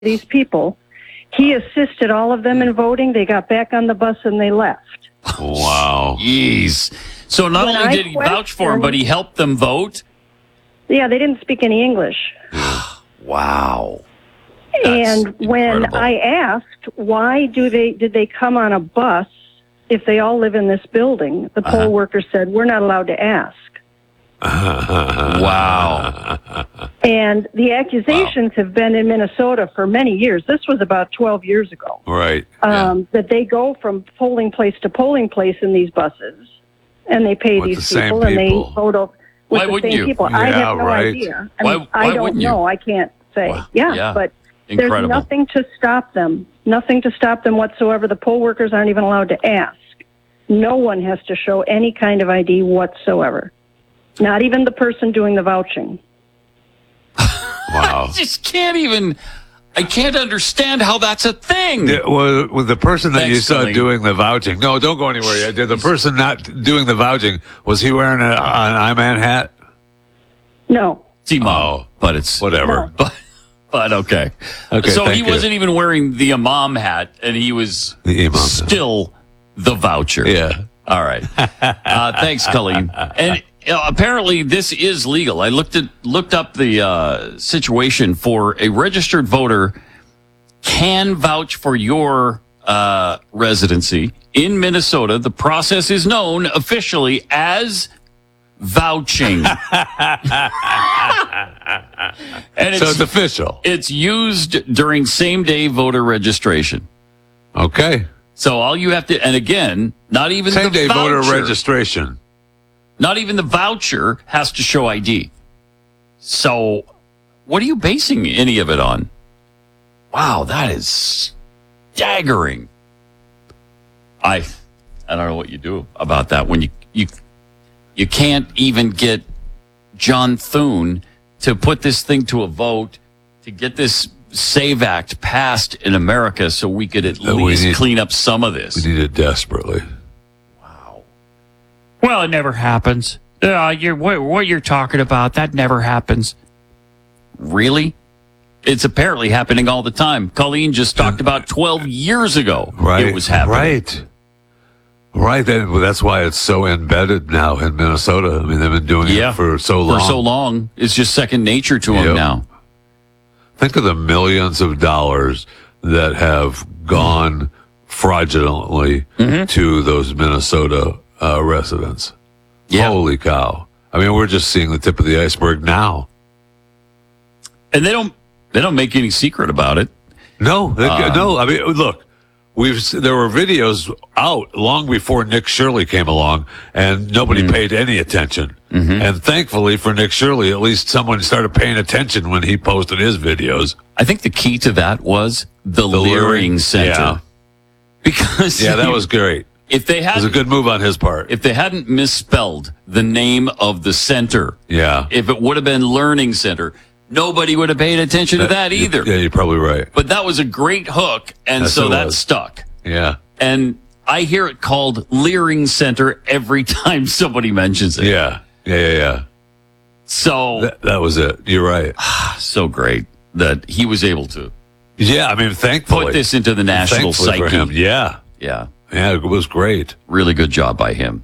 these people. He assisted all of them in voting. They got back on the bus and they left. Wow. Jeez. So not When only I did he vouch for him, but he helped them vote? Yeah, they didn't speak any English. Wow. And when incredible. I asked, why did they come on a bus if they all live in this building? The poll worker said, we're not allowed to ask. Wow. And the accusations have been in Minnesota for many years. This was about 12 years ago. Right. That they go from polling place to polling place in these buses, and they pay With these the same people, and they people. vote with Why the wouldn't same you? people. Yeah, I have no right. idea. Why I don't wouldn't you? know. I can't say. Wow. Yeah, Yeah. but Incredible. there's nothing to stop them. Nothing to stop them whatsoever. The poll workers aren't even allowed to ask. No one has to show any kind of ID whatsoever. Not even the person doing the vouching. Wow. I just I can't understand how that's a thing. Well, the person that Thanks, you saw Colleen. doing the vouching. No, don't go anywhere yet. The person not doing the vouching, was he wearing an I-Man hat? No. T-Mom, but it's Whatever. But okay. Okay, so thank he you. wasn't even wearing the imam hat, and he was The imam hat. still the voucher. Yeah. All right. Thanks, Colleen. And apparently, this is legal. I looked up the situation for a registered voter can vouch for your residency in Minnesota. The process is known officially as vouching. And So it's official. it's used during same-day voter registration. Okay. So all you have to, and again, not even Same the day voucher, voter registration. not even the voucher has to show ID. So what are you basing any of it on? Wow, that is staggering. I don't know what you do about that when you can't even get John Thune to put this thing to a vote to get this SAVE Act passed in America so we could at least clean up some of this. We need it desperately. Well, it never happens. What you're talking about, that never happens. Really? It's apparently happening all the time. Colleen just talked about 12 years ago it was happening. Right. Right. That's why it's so embedded now in Minnesota. I mean, they've been doing it for so long. For so long. It's just second nature to them Yep. now. Think of the millions of dollars that have gone fraudulently to those Minnesota residents. Yeah. Holy cow. I mean, we're just seeing the tip of the iceberg now. And they don't make any secret about it. No, no. I mean, look, there were videos out long before Nick Shirley came along, and nobody paid any attention. And thankfully for Nick Shirley, at least someone started paying attention when he posted his videos. I think the key to that was the Leering Center. Yeah. Because That was great. if they It was a had good move on his part. if they hadn't misspelled the name of the center, Yeah. if it would have been Learning Center, nobody would have paid attention to that either. Yeah, you're probably right. But that was a great hook, and Yes, so it that was. stuck. Yeah. And I hear it called Leering Center every time somebody mentions it. Yeah. Yeah. So That was it. You're right. so great that he was able to Yeah, I mean, thankfully. put this into the national Thankfully for him. psyche. Yeah. Yeah. Yeah, it was great. Really good job by him.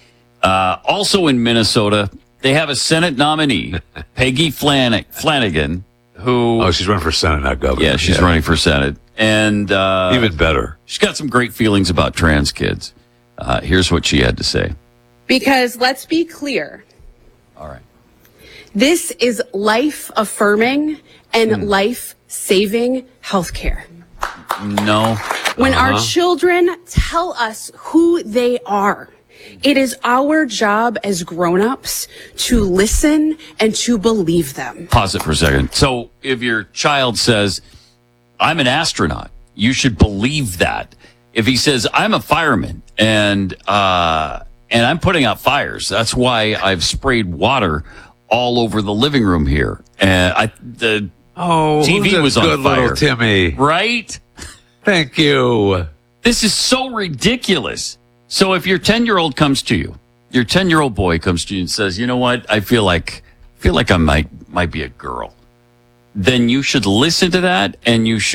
Also in Minnesota, they have a Senate nominee, Peggy Flanagan, who... Oh, she's running for Senate, not governor. yeah, she's running for Senate. And Even better. she's got some great feelings about trans kids. Here's what she had to say. Because let's be clear, All right. this is life-affirming and life-saving healthcare. No. When our children tell us who they are, it is our job as grown-ups to listen and to believe them. Pause it for a second. So if your child says, I'm an astronaut, you should believe that. If he says, I'm a fireman and I'm putting out fires, that's why I've sprayed water all over the living room here. And the TV who's was a on good fire. little Timmy. Right? Thank you. This is so ridiculous. So if your 10-year-old comes to you, your 10-year-old boy comes to you and says, you know what, I feel like I might be a girl. then you should listen to that and you should